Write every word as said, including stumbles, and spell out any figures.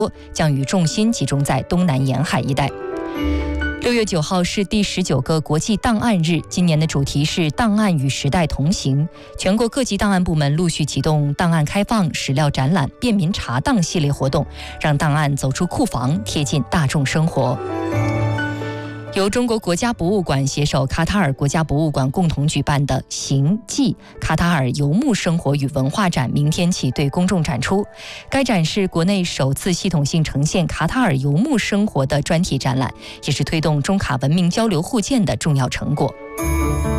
将与重心集中在东南沿海一带。六月九号是第十九个国际档案日，今年的主题是档案与时代同行。全国各级档案部门陆续启动档案开放、史料展览、便民查档系列活动，让档案走出库房，贴近大众生活。由中国国家博物馆携手卡塔尔国家博物馆共同举办的行记卡塔尔游牧生活与文化展明天起对公众展出。该展是国内首次系统性呈现卡塔尔游牧生活的专题展览，也是推动中卡文明交流互鉴的重要成果。